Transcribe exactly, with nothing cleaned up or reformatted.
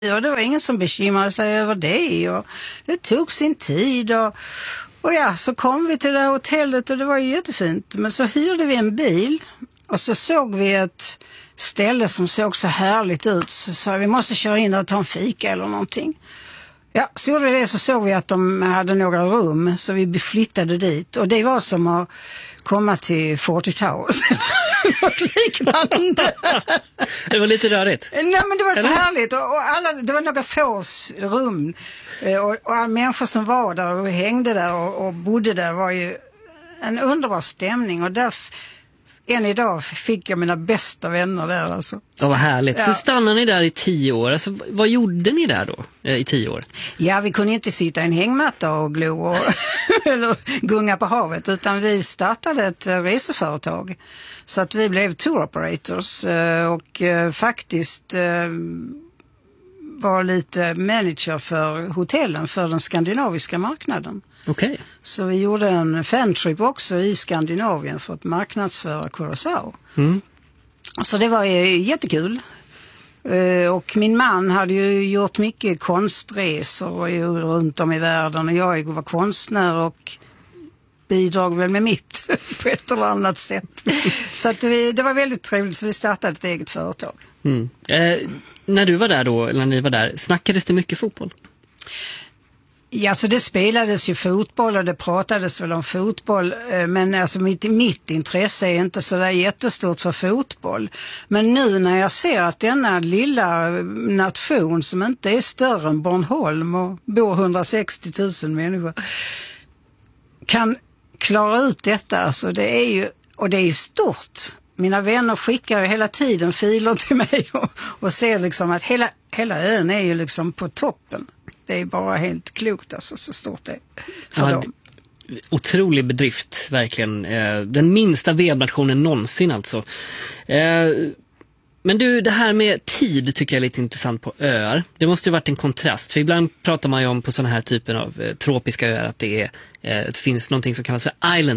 Och det var ingen som bekymrade sig över det, och det tog sin tid, och, och ja, så kom vi till det här hotellet och det var ju jättefint. Men så hyrde vi en bil och så såg vi ett ställe som såg så härligt ut, så sa vi måste köra in och ta en fika eller någonting. Ja, så gjorde vi det, så såg vi att de hade några rum, så vi flyttade dit, och det var som att komma till Forty Towers och liknande. Det var lite rörigt. Nej, men det var så härligt, och, och alla, det var några få rum, och, och alla människor som var där och hängde där och, och bodde där var ju en underbar stämning, och där än idag fick jag mina bästa vänner där alltså. Ja, vad härligt. Ja. Så stannade ni där i tio år. Alltså, vad gjorde ni där då eh, i tio år? Ja, vi kunde inte sitta i en hängmatta och glo och eller gunga på havet, utan vi startade ett reseföretag. Så att vi blev tour operators och eh, faktiskt eh, var lite manager för hotellen för den skandinaviska marknaden. Okej. Okay. Så vi gjorde en fantrip också i Skandinavien för att marknadsföra Curaçao. Mm. Så det var jättekul. Och min man hade ju gjort mycket konstresor runt om i världen, och jag var konstnär och bidrog väl med mitt på ett eller annat sätt. Så att det, det var väldigt trevligt, så vi startade ett eget företag. Mm. Eh, när du var där då, eller när ni var där, snackades det mycket fotboll? Ja, så det spelades ju fotboll och det pratades väl om fotboll, men alltså mitt, mitt intresse är inte så där jättestort för fotboll. Men nu när jag ser att denna lilla nation som inte är större än Bornholm och bor hundrasextio tusen människor kan klara ut detta, alltså det är ju, och det är stort. Mina vänner skickar hela tiden filer till mig och, och ser liksom att hela, hela ön är ju liksom på toppen. Det är bara helt klokt, alltså, så stort det för ja, dem. Otrolig bedrift, verkligen. Eh, den minsta webbnationen någonsin alltså. Eh, men du, det här med tid tycker jag är lite intressant på öar. Det måste ju varit en kontrast, för ibland pratar man ju om på sådana här typen av eh, tropiska öar att det, är, eh, det finns någonting som kallas för island